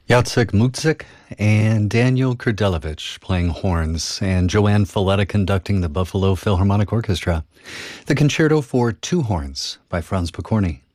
Jacek Mutzik and Daniel Kurdelevich playing horns, and Joanne Falletta conducting the Buffalo Philharmonic Orchestra. The Concerto for Two Horns by Franz Pokorny.